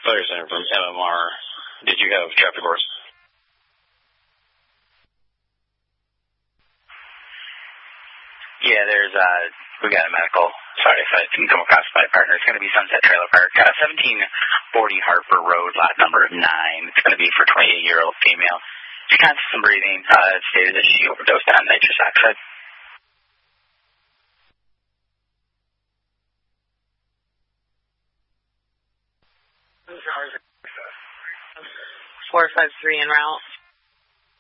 Fire Center from MMR. Did you have traffic course? Yeah, we got a medical. Sorry if I didn't come across my partner. It's going to be Sunset Trailer Park, 1740 Harper Road, lot number 9. It's going to be for 28-year-old female. She's conscious and breathing. It stated that she overdosed on nitrous oxide. Who's ours? 453 en route.